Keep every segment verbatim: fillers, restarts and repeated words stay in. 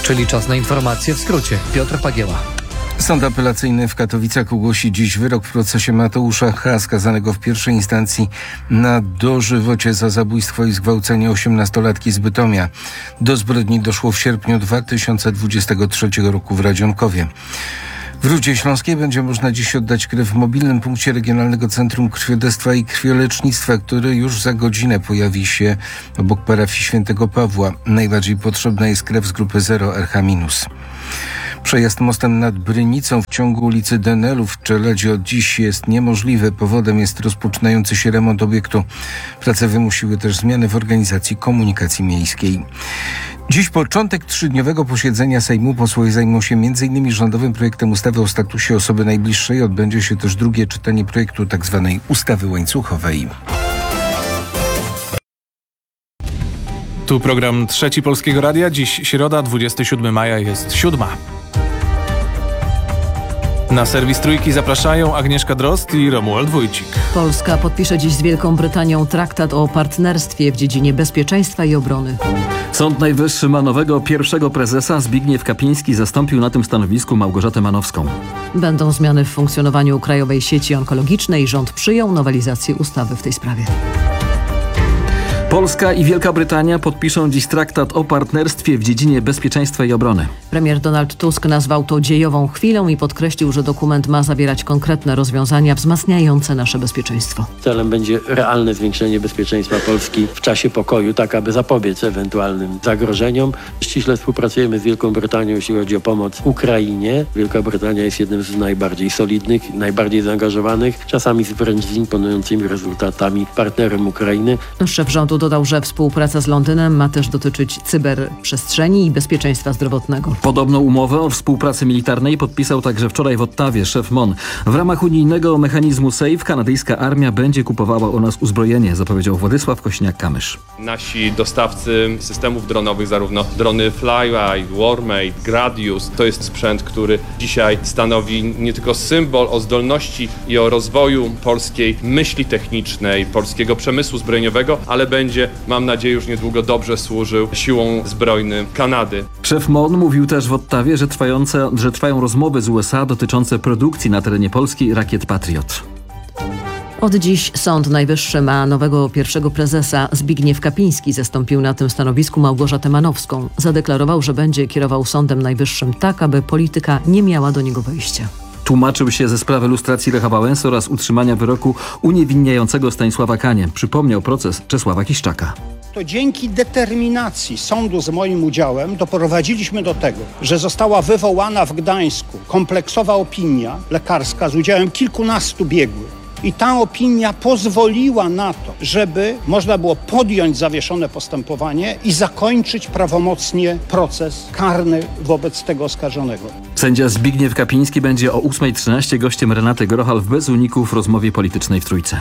Czyli czas na informacje w skrócie. Piotr Pagieła. Sąd apelacyjny w Katowicach ogłosi dziś wyrok w procesie Mateusza H., skazanego w pierwszej instancji na dożywocie za zabójstwo i zgwałcenie osiemnastolatki z Bytomia. Do zbrodni doszło w sierpniu dwa tysiące dwudziestego trzeciego roku w Radzionkowie. W Rudzie Śląskiej będzie można dziś oddać krew w mobilnym punkcie Regionalnego Centrum Krwiodawstwa i Krwiolecznictwa, który już za godzinę pojawi się obok parafii Świętego Pawła. Najbardziej potrzebna jest krew z grupy zero R H minus. Przejazd mostem nad Brynicą w ciągu ulicy Denelów w Czeledzie od dziś jest niemożliwy. Powodem jest rozpoczynający się remont obiektu. Prace wymusiły też zmiany w organizacji komunikacji miejskiej. Dziś początek trzydniowego posiedzenia Sejmu. Posłowie zajmą się między innymi rządowym projektem ustawy o statusie osoby najbliższej. Odbędzie się też drugie czytanie projektu tzw. ustawy łańcuchowej. Tu program Trzeci Polskiego Radia. Dziś środa, dwudziestego siódmego maja, jest siódma. Na serwis Trójki zapraszają Agnieszka Drozd i Romuald Wójcik. Polska podpisze dziś z Wielką Brytanią traktat o partnerstwie w dziedzinie bezpieczeństwa i obrony. Sąd Najwyższy ma nowego pierwszego prezesa. Zbigniew Kapiński zastąpił na tym stanowisku Małgorzatę Manowską. Będą zmiany w funkcjonowaniu Krajowej Sieci Onkologicznej. Rząd przyjął nowelizację ustawy w tej sprawie. Polska i Wielka Brytania podpiszą dziś traktat o partnerstwie w dziedzinie bezpieczeństwa i obrony. Premier Donald Tusk nazwał to dziejową chwilą i podkreślił, że dokument ma zawierać konkretne rozwiązania wzmacniające nasze bezpieczeństwo. Celem będzie realne zwiększenie bezpieczeństwa Polski w czasie pokoju, tak aby zapobiec ewentualnym zagrożeniom. Ściśle współpracujemy z Wielką Brytanią, jeśli chodzi o pomoc Ukrainie. Wielka Brytania jest jednym z najbardziej solidnych, najbardziej zaangażowanych, czasami wręcz z imponującymi rezultatami partnerem Ukrainy. Szef rządu dodał, że współpraca z Londynem ma też dotyczyć cyberprzestrzeni i bezpieczeństwa zdrowotnego. Podobną umowę o współpracy militarnej podpisał także wczoraj w Ottawie szef M O N. W ramach unijnego mechanizmu SAFE kanadyjska armia będzie kupowała u nas uzbrojenie, zapowiedział Władysław Kośniak-Kamysz. Nasi dostawcy systemów dronowych, zarówno drony Flyeye, Warmate, Gradius, to jest sprzęt, który dzisiaj stanowi nie tylko symbol o zdolności i o rozwoju polskiej myśli technicznej, polskiego przemysłu zbrojeniowego, ale będzie będzie, mam nadzieję, już niedługo dobrze służył siłom zbrojnym Kanady. Szef M O N mówił też w Ottawie, że, trwające, że trwają rozmowy z U S A dotyczące produkcji na terenie Polski rakiet Patriot. Od dziś Sąd Najwyższy ma nowego pierwszego prezesa. Zbigniew Kapiński zastąpił na tym stanowisku Małgorzatę Manowską. Zadeklarował, że będzie kierował Sądem Najwyższym tak, aby polityka nie miała do niego wejścia. Tłumaczył się ze sprawy lustracji Lecha Wałęsy oraz utrzymania wyroku uniewinniającego Stanisława Kanię. Przypomniał proces Czesława Kiszczaka. To dzięki determinacji sądu z moim udziałem doprowadziliśmy do tego, że została wywołana w Gdańsku kompleksowa opinia lekarska z udziałem kilkunastu biegłych. I ta opinia pozwoliła na to, żeby można było podjąć zawieszone postępowanie i zakończyć prawomocnie proces karny wobec tego oskarżonego. Sędzia Zbigniew Kapiński będzie o ósma trzynaście gościem Renaty Grochal w Bez Uników rozmowie politycznej w Trójce.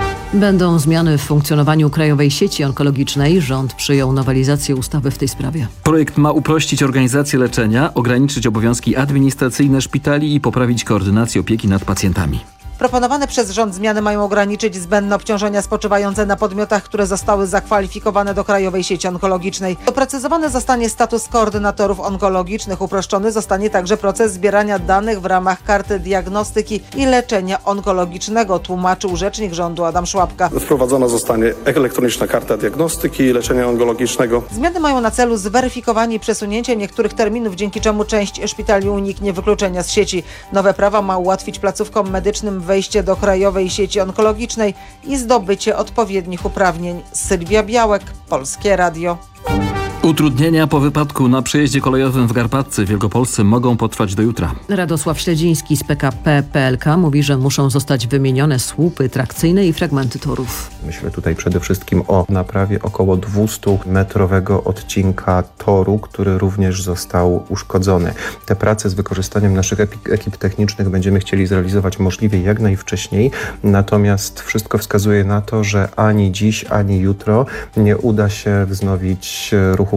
Będą zmiany w funkcjonowaniu Krajowej Sieci Onkologicznej. Rząd przyjął nowelizację ustawy w tej sprawie. Projekt ma uprościć organizację leczenia, ograniczyć obowiązki administracyjne szpitali i poprawić koordynację opieki nad pacjentami. Proponowane przez rząd zmiany mają ograniczyć zbędne obciążenia spoczywające na podmiotach, które zostały zakwalifikowane do Krajowej Sieci Onkologicznej. Doprecyzowany zostanie status koordynatorów onkologicznych. Uproszczony zostanie także proces zbierania danych w ramach karty diagnostyki i leczenia onkologicznego, tłumaczył rzecznik rządu Adam Szłapka. Wprowadzona zostanie elektroniczna karta diagnostyki i leczenia onkologicznego. Zmiany mają na celu zweryfikowanie i przesunięcie niektórych terminów, dzięki czemu część szpitali uniknie wykluczenia z sieci. Nowe prawo ma ułatwić placówkom medycznym wejście do Krajowej Sieci Onkologicznej i zdobycie odpowiednich uprawnień. Sylwia Białek, Polskie Radio. Utrudnienia po wypadku na przejeździe kolejowym w Garpadce w Wielkopolsce mogą potrwać do jutra. Radosław Śledziński z P K P P L K mówi, że muszą zostać wymienione słupy trakcyjne i fragmenty torów. Myślę tutaj przede wszystkim o naprawie około dwustumetrowego odcinka toru, który również został uszkodzony. Te prace z wykorzystaniem naszych ekip technicznych będziemy chcieli zrealizować możliwie jak najwcześniej, natomiast wszystko wskazuje na to, że ani dziś, ani jutro nie uda się wznowić ruchu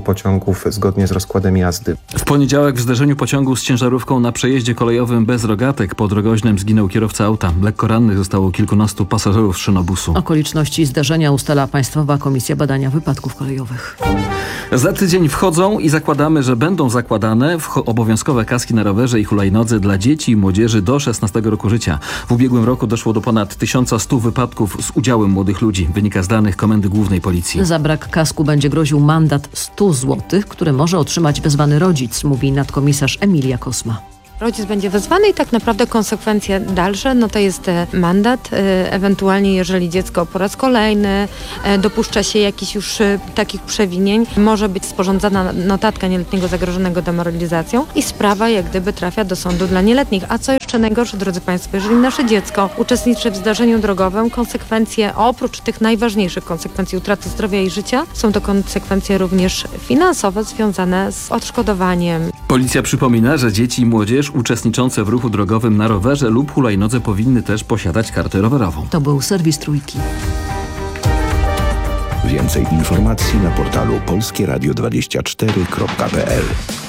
ruchu pociągów zgodnie z rozkładem jazdy. W poniedziałek w zderzeniu pociągu z ciężarówką na przejeździe kolejowym bez rogatek pod Rogoźnem zginął kierowca auta. Lekko rannych zostało kilkunastu pasażerów szynobusu. Okoliczności zdarzenia ustala Państwowa Komisja Badania Wypadków Kolejowych. Za tydzień wchodzą i zakładamy, że będą zakładane obowiązkowe kaski na rowerze i hulajnodze dla dzieci i młodzieży do szesnastego roku życia. W ubiegłym roku doszło do ponad tysiąc sto wypadków z udziałem młodych ludzi, wynika z danych Komendy Głównej Policji. Za brak kasku będzie groził mandat sto złotych, który może otrzymać wezwany rodzic, mówi nadkomisarz Emilia Kosma. Rodzic będzie wezwany i tak naprawdę konsekwencje dalsze, no to jest mandat, ewentualnie jeżeli dziecko po raz kolejny dopuszcza się jakichś już takich przewinień, może być sporządzana notatka nieletniego zagrożonego demoralizacją i sprawa jak gdyby trafia do sądu dla nieletnich. A co jeszcze najgorsze, drodzy Państwo, jeżeli nasze dziecko uczestniczy w zdarzeniu drogowym, konsekwencje oprócz tych najważniejszych konsekwencji utraty zdrowia i życia, są to konsekwencje również finansowe związane z odszkodowaniem. Policja przypomina, że dzieci i młodzież uczestniczące w ruchu drogowym na rowerze lub hulajnodze powinny też posiadać kartę rowerową. To był serwis Trójki. Więcej informacji na portalu polskie radio dwadzieścia cztery kropka p l.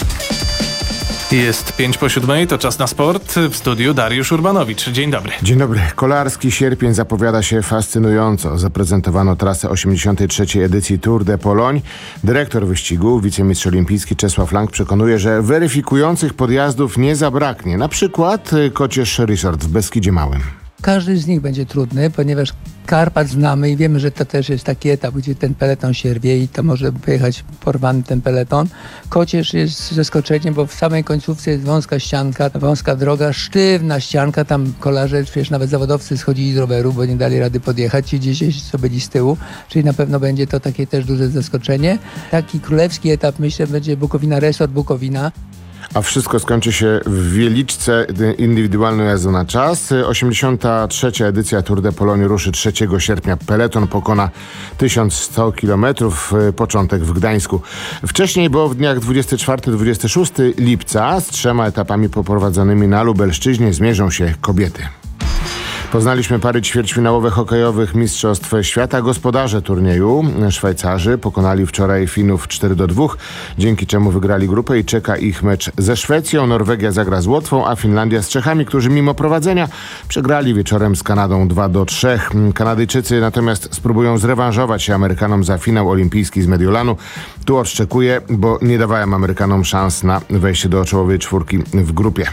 Jest pięć po siódmej, to czas na sport. W studiu Dariusz Urbanowicz. Dzień dobry. Dzień dobry. Kolarski sierpień zapowiada się fascynująco. Zaprezentowano trasę osiemdziesiątej trzeciej edycji Tour de Pologne. Dyrektor wyścigu, wicemistrz olimpijski Czesław Lang przekonuje, że weryfikujących podjazdów nie zabraknie. Na przykład Kocież Ryszard w Beskidzie Małym. Każdy z nich będzie trudny, ponieważ Karpat znamy i wiemy, że to też jest taki etap, gdzie ten peleton się rwie i to może pojechać porwany ten peleton. Kocież jest zaskoczeniem, bo w samej końcówce jest wąska ścianka, wąska droga, sztywna ścianka, tam kolarze, przecież nawet zawodowcy schodzili z roweru, bo nie dali rady podjechać i gdzieś co byli z tyłu, czyli na pewno będzie to takie też duże zaskoczenie. Taki królewski etap, myślę, będzie Bukowina Resort Bukowina. A wszystko skończy się w Wieliczce indywidualną jazdą na czas. osiemdziesiąta trzecia edycja Tour de Pologne ruszy trzeciego sierpnia. Peleton pokona tysiąc sto kilometrów. Początek w Gdańsku. Wcześniej, bo w dniach dwudziestego czwartego do dwudziestego szóstego lipca z trzema etapami poprowadzonymi na Lubelszczyźnie zmierzą się kobiety. Poznaliśmy pary ćwierćfinałowe hokejowych Mistrzostw Świata. Gospodarze turnieju, Szwajcarzy, pokonali wczoraj Finów cztery do dwóch, dzięki czemu wygrali grupę i czeka ich mecz ze Szwecją. Norwegia zagra z Łotwą, a Finlandia z Czechami, którzy mimo prowadzenia przegrali wieczorem z Kanadą dwa do trzech. Kanadyjczycy natomiast spróbują zrewanżować się Amerykanom za finał olimpijski z Mediolanu. Tu odszczekuję, bo nie dawałem Amerykanom szans na wejście do czołowej czwórki w grupie.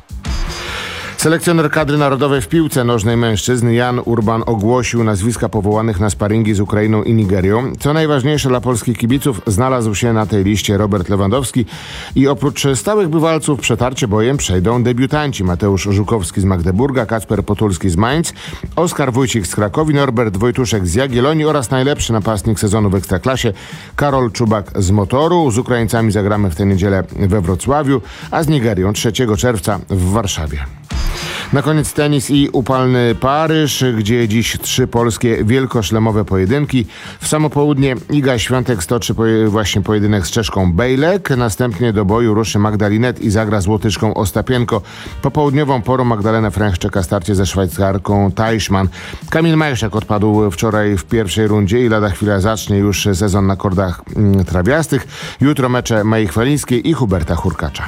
Selekcjoner kadry narodowej w piłce nożnej mężczyzn Jan Urban ogłosił nazwiska powołanych na sparingi z Ukrainą i Nigerią. Co najważniejsze dla polskich kibiców, znalazł się na tej liście Robert Lewandowski i oprócz stałych bywalców przetarcie bojem przejdą debiutanci Mateusz Żukowski z Magdeburga, Kacper Potulski z Mainz, Oskar Wójcik z Krakowi, Norbert Wojtuszek z Jagiellonii oraz najlepszy napastnik sezonu w Ekstraklasie Karol Czubak z Motoru. Z Ukraińcami zagramy w tę niedzielę we Wrocławiu, a z Nigerią trzeciego czerwca w Warszawie. Na koniec tenis i upalny Paryż, gdzie dziś trzy polskie wielkoszlemowe pojedynki. W samo południe Iga Świątek stoczy poje, właśnie pojedynek z Czeszką Bejlek. Następnie do boju ruszy Magdalinet i zagra z Łotyczką Ostapienko. Popołudniową porą Magdalena Fręch czeka starcie ze Szwajcarką Teichmann. Kamil Majszak odpadł wczoraj w pierwszej rundzie i lada chwila zacznie już sezon na kordach mm, trawiastych. Jutro mecze Mai Chwalińskiej i Huberta Hurkacza.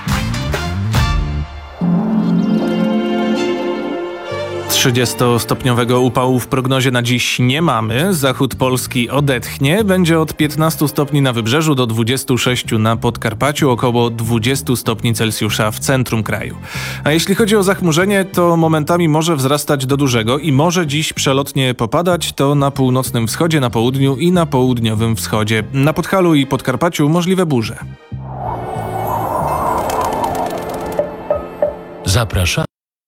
trzydziestostopniowego upału w prognozie na dziś nie mamy. Zachód Polski odetchnie. Będzie od piętnastu stopni na wybrzeżu do dwudziestu sześciu na Podkarpaciu, około dwudziestu stopni Celsjusza w centrum kraju. A jeśli chodzi o zachmurzenie, to momentami może wzrastać do dużego i może dziś przelotnie popadać. To na północnym wschodzie, na południu i na południowym wschodzie. Na Podhalu i Podkarpaciu możliwe burze. Zapraszam.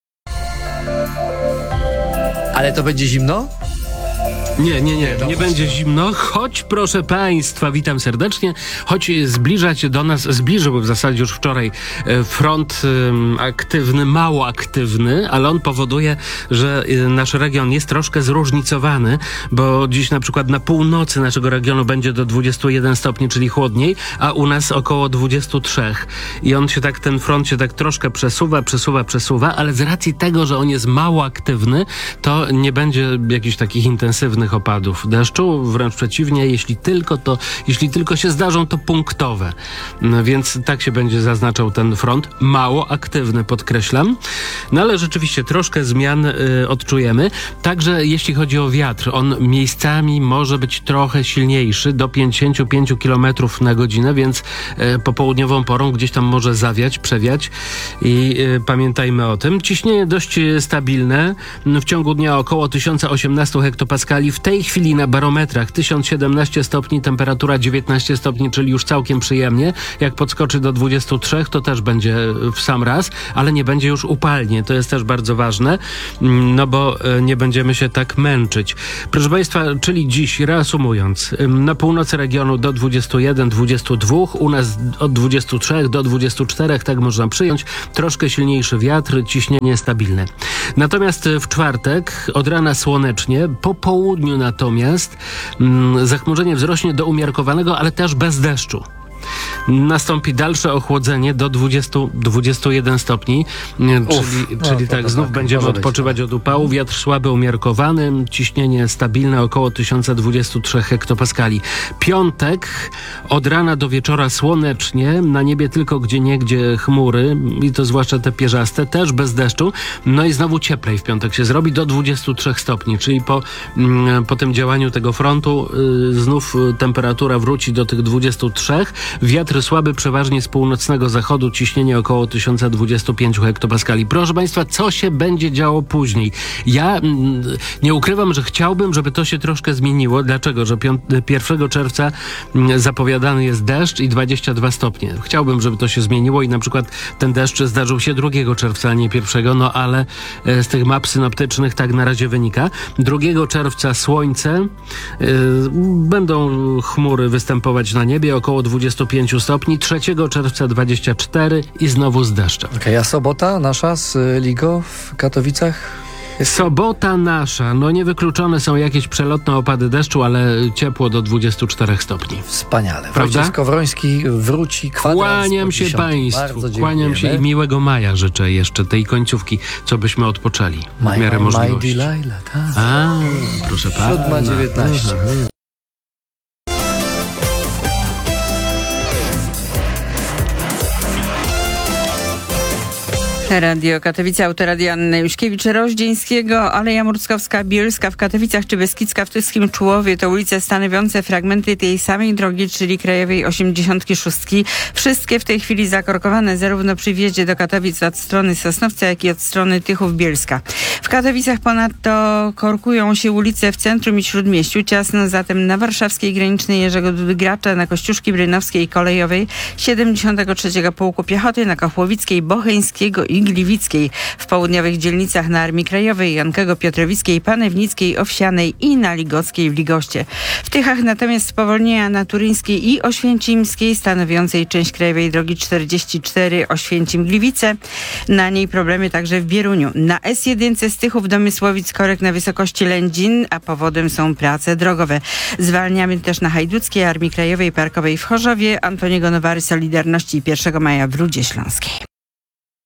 Ale to będzie zimno? Nie, nie, nie, nie będzie zimno, choć proszę Państwa, witam serdecznie, choć zbliża się do nas, zbliżył w zasadzie już wczoraj front aktywny, mało aktywny, ale on powoduje, że nasz region jest troszkę zróżnicowany, bo dziś na przykład na północy naszego regionu będzie do dwudziestu jeden stopni, czyli chłodniej, a u nas około dwudziestu trzech. I on się tak, ten front się tak troszkę przesuwa, przesuwa, przesuwa, ale z racji tego, że on jest mało aktywny, to nie będzie jakichś takich intensywnych żadnych opadów deszczu, wręcz przeciwnie, jeśli tylko to, jeśli tylko się zdarzą, to punktowe. No, więc tak się będzie zaznaczał ten front. Mało aktywny, podkreślam. No ale rzeczywiście troszkę zmian y, odczujemy. Także jeśli chodzi o wiatr, on miejscami może być trochę silniejszy, do pięćdziesiąt pięć kilometrów na godzinę, więc y, popołudniową porą gdzieś tam może zawiać, przewiać i y, pamiętajmy o tym. Ciśnienie dość stabilne. W ciągu dnia około tysiąc osiemnaście hektopaskali. W tej chwili na barometrach tysiąc siedemnaście stopni, temperatura dziewiętnaście stopni, czyli już całkiem przyjemnie. Jak podskoczy do dwudziestu trzech, to też będzie w sam raz, ale nie będzie już upalnie. To jest też bardzo ważne, no bo nie będziemy się tak męczyć. Proszę Państwa, czyli dziś, reasumując, na północy regionu do dwudziestu jeden do dwudziestu dwóch, u nas od dwudziestu trzech do dwudziestu czterech, tak można przyjąć. Troszkę silniejszy wiatr, ciśnienie stabilne. Natomiast w czwartek od rana słonecznie, po południu natomiast mm, zachmurzenie wzrośnie do umiarkowanego, ale też bez deszczu. Nastąpi dalsze ochłodzenie do dwudziestu do dwudziestu jeden stopni, Uf, czyli, no, czyli tak, znów tak, będziemy odpoczywać być. Od upału. Wiatr słaby, umiarkowany, ciśnienie stabilne około tysiąc dwadzieścia trzy hektopaskali. Piątek od rana do wieczora słonecznie, na niebie tylko gdzieniegdzie chmury i to zwłaszcza te pierzaste, też bez deszczu. No i znowu cieplej w piątek się zrobi do dwudziestu trzech stopni, czyli po, po tym działaniu tego frontu yy, znów temperatura wróci do tych dwudziestu trzech. Wiatr słaby, przeważnie z północnego zachodu, ciśnienie około tysiąc dwadzieścia pięć hektopaskali. Proszę Państwa, co się będzie działo później? Ja mm, nie ukrywam, że chciałbym, żeby to się troszkę zmieniło. Dlaczego? Że pierwszego czerwca mm, zapowiadany jest deszcz i dwadzieścia dwa stopnie. Chciałbym, żeby to się zmieniło i na przykład ten deszcz zdarzył się drugiego czerwca, a nie pierwszego, no ale e, z tych map synoptycznych tak na razie wynika. drugiego czerwca słońce, e, będą chmury występować na niebie, około dwudziestu pięciu stopni, trzeciego czerwca dwadzieścia cztery i znowu z deszczem. Okej, okay, a sobota nasza z Ligo w Katowicach? Sobota nasza. No niewykluczone są jakieś przelotne opady deszczu, ale ciepło do dwudziestu czterech stopni. Wspaniale. Prawda? Wojciech Skowroński wróci kwadrans. Kłaniam się Państwu. Kłaniam się i miłego maja życzę jeszcze, tej końcówki, co byśmy odpoczęli w miarę możliwości. My Delilah, tak. A, proszę pana. siódma dziewiętnaście. Radio Katowice, autoradio Anny Juśkiewicz-Roździeńskiego, Aleja Murckowska-Bielska w Katowicach czy Beskidzka w Tyskim Człowie to ulice stanowiące fragmenty tej samej drogi, czyli krajowej osiemdziesiątki szóstki. Wszystkie w tej chwili zakorkowane zarówno przy wjeździe do Katowic od strony Sosnowca, jak i od strony Tychów-Bielska. W Katowicach ponadto korkują się ulice w centrum i Śródmieściu, ciasno zatem na warszawskiej granicznej Jerzego Dudy Gracza, na Kościuszki Brynowskiej Kolejowej, siedemdziesiątego trzeciego Pułku Piechoty, na Kochłowickiej, Bocheńskiego i Gliwickiej, w południowych dzielnicach na Armii Krajowej, Jankego, Piotrowickiej, Panewnickiej, Owsianej i na Ligockiej w Ligoście. W Tychach natomiast spowolnienia na Turyńskiej i Oświęcimskiej, stanowiącej część krajowej drogi czterdzieści cztery Oświęcim-Gliwice. Na niej problemy także w Bieruniu. Na S jeden z Tychów do Mysłowic korek na wysokości Lędzin, a powodem są prace drogowe. Zwalniamy też na Hajduckiej, Armii Krajowej, Parkowej w Chorzowie, Antoniego Nowary, Solidarności i pierwszego maja w Rudzie Śląskiej.